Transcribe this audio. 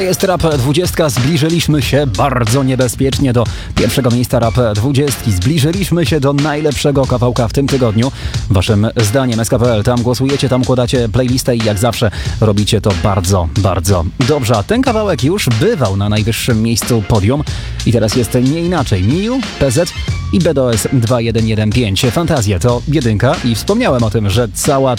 Jest Rap 20, zbliżyliśmy się bardzo niebezpiecznie do pierwszego miejsca Rap 20. Zbliżyliśmy się do najlepszego kawałka w tym tygodniu. Waszym zdaniem SK.pl, tam głosujecie, tam układacie playlistę i jak zawsze robicie to bardzo, bardzo dobrze. A ten kawałek już bywał na najwyższym miejscu podium i teraz jest nie inaczej. Miu, PZ i BDOS 2115. Fantazja to jedynka i wspomniałem o tym, że cała